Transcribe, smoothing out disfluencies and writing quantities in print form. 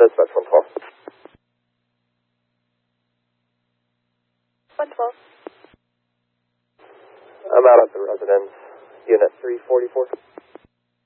Dispatch 112. 112. I'm out at the residence, unit 344.